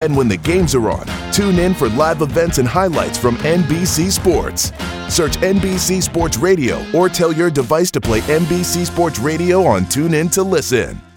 And when the games are on, tune in for live events and highlights from NBC Sports. Search NBC Sports Radio or tell your device to play NBC Sports Radio on TuneIn to listen.